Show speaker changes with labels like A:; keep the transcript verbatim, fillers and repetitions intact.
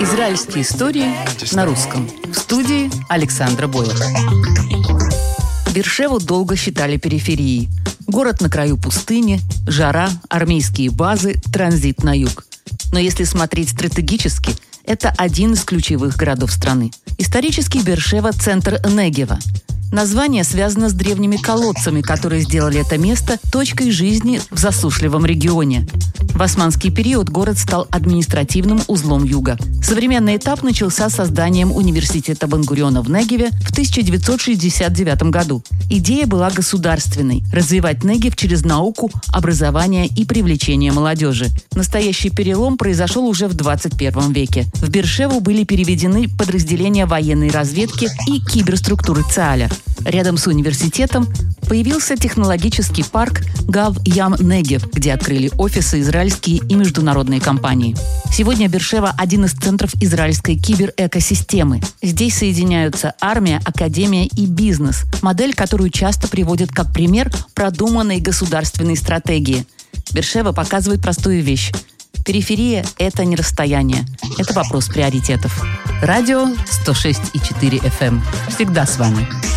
A: Израильские истории на русском. В студии Александра Бойлер. Бершеву долго считали периферией. Город на краю пустыни, жара, армейские базы, транзит на юг. Но если смотреть стратегически, это один из ключевых городов страны. Исторически Бершева – центр Негева. Название связано с древними колодцами, которые сделали это место точкой жизни в засушливом регионе. В османский период город стал административным узлом юга. Современный этап начался созданием университета Бен-Гуриона в Негеве в тысяча девятьсот шестьдесят девятом году. Идея была государственной – развивать Негев через науку, образование и привлечение молодежи. Настоящий перелом произошел уже в двадцать первом веке. В Бершеву были переведены подразделения военной разведки и киберструктуры ЦААЛя. Рядом с университетом появился технологический парк Гав Ям Негев, где открыли офисы израильские и международные компании. Сегодня Бершева – один из центров израильской киберэкосистемы. Здесь соединяются армия, академия и бизнес. Модель, которую часто приводят как пример продуманной государственной стратегии. Бершева показывает простую вещь. Периферия – это не расстояние. Это вопрос приоритетов. Радио сто шесть и четыре эф эм. Всегда с вами.